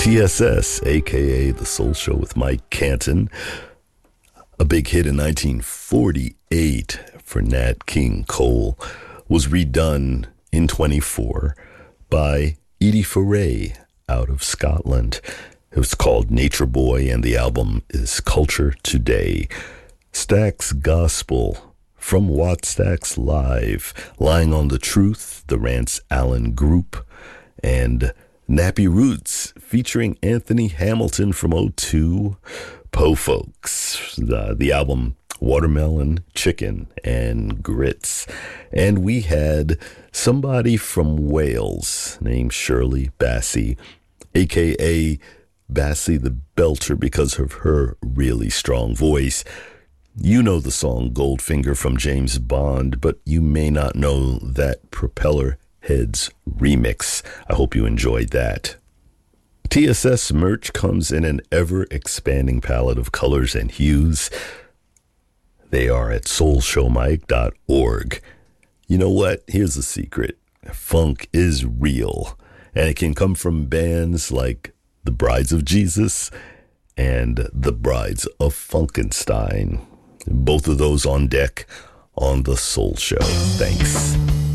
TSS, aka The Soul Show with Mike Canton. A big hit in 1948 for Nat King Cole was redone in 24 by Edie Foray out of Scotland. It was called Nature Boy, and the album is Culture Today. Stax Gospel from Wattstax Live, Lying on the Truth, the Rance Allen Group, and Nappy Roots featuring Anthony Hamilton from O2, Po Folks, the album Watermelon, Chicken, and Grits. And we had somebody from Wales named Shirley Bassey, a.k.a. Bassey the Belter, because of her really strong voice. You know the song Goldfinger from James Bond, but you may not know that Propeller Heads remix. I hope you enjoyed that. TSS merch comes in an ever-expanding palette of colors and hues. They are at soulshowmike.org. You know what? Here's the secret. Funk is real, and it can come from bands like the Brides of Jesus and the Brides of Funkenstein. Both of those on deck on The Soul Show. Thanks.